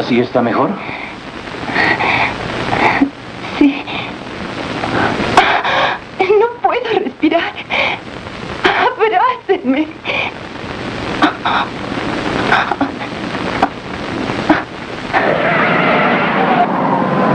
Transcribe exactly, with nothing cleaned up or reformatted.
¿Así está mejor? Sí. No puedo respirar. Abrácenme.